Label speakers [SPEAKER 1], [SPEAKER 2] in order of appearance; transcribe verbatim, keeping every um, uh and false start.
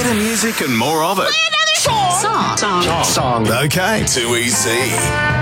[SPEAKER 1] Better music and more of it.
[SPEAKER 2] Song. Song.
[SPEAKER 1] Song. Okay, too easy.